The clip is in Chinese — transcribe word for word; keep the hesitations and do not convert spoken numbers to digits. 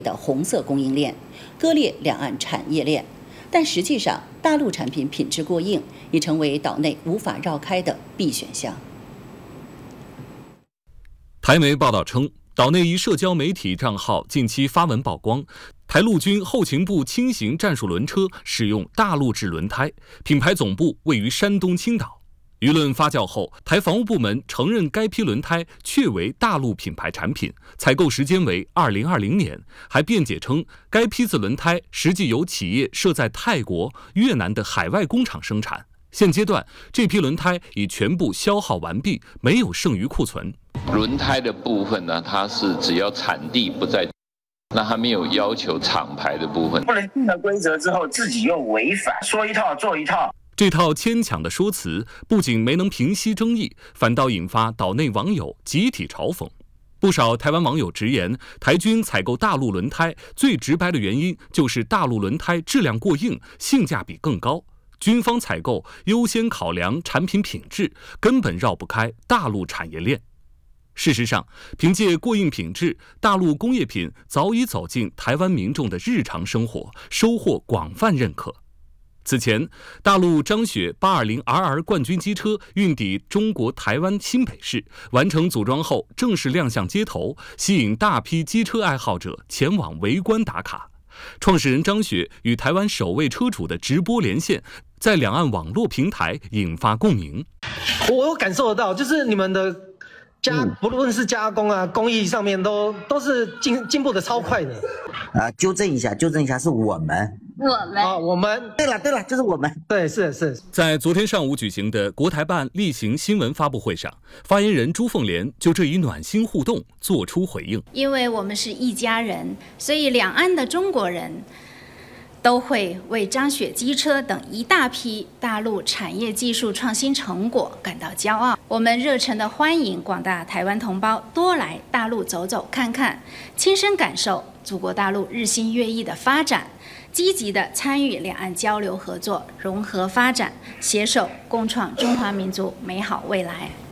的红色供应链，割裂两岸产业链。但实际上，大陆产品品质过硬，已成为岛内无法绕开的必选项。 台媒报道称，岛内一社交媒体账号近期发文曝光，台陆军后勤部轻型战术轮车使用大陆制轮胎，品牌总部位于山东青岛。舆论发酵后，台防务部门承认该批轮胎确为大陆品牌产品，采购时间为二零二零年，还辩解称该批次轮胎实际由企业设在泰国、越南的海外工厂生产。现阶段，这批轮胎已全部消耗完毕，没有剩余库存。 轮胎的部分呢，它是只要产地不在，那它没有要求厂牌的部分， 不能定了规则之后自己又违反，说一套做一套。 这套牵强的说辞不仅没能平息争议，反倒引发岛内网友集体嘲讽。不少台湾网友直言，台军采购大陆轮胎最直白的原因就是大陆轮胎质量过硬，性价比更高。军方采购优先考量产品品质，根本绕不开大陆产业链。事实上，凭借过硬品质，大陆工业品早已走进台湾民众的日常生活，收获广泛认可。此前，大陆张雪 八二零 R R 冠军机车运抵中国台湾新北市，完成组装后正式亮相街头，吸引大批机车爱好者前往围观打卡。创始人张雪与台湾首位车主的直播连线，在两岸网络平台引发共鸣。 我有感受得到，就是你们的加，不论是加工啊、工艺上面都都是进进步的超快的。 啊，纠正一下，纠正一下，是我们。 我们啊，我们对了对了，就是我们。 对，是是。 在昨天上午举行的国台办例行新闻发布会上，发言人朱凤莲就这一暖心互动作出回应。 因为我们是一家人，所以两岸的中国人都会为张雪机车等一大批大陆产业技术创新成果感到骄傲。我们热忱地欢迎广大台湾同胞多来大陆走走看看，亲身感受祖国大陆日新月异的发展，积极地参与两岸交流合作、融合发展，携手共创中华民族美好未来。